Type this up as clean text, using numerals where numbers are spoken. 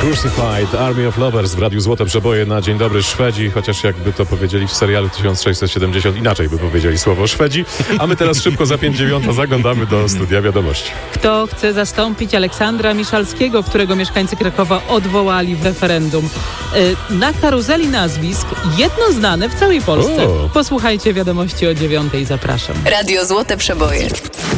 Crucified Army of Lovers w Radiu Złote Przeboje na Dzień Dobry Szwedzi, chociaż jakby to powiedzieli w serialu 1670, inaczej by powiedzieli słowo Szwedzi. A my teraz szybko za 5:09 zaglądamy do studia wiadomości. Kto chce zastąpić Aleksandra Miszalskiego, którego mieszkańcy Krakowa odwołali w referendum? Na karuzeli nazwisk jedno znane w całej Polsce. Posłuchajcie wiadomości o 9:00. Zapraszam. Radio Złote Przeboje.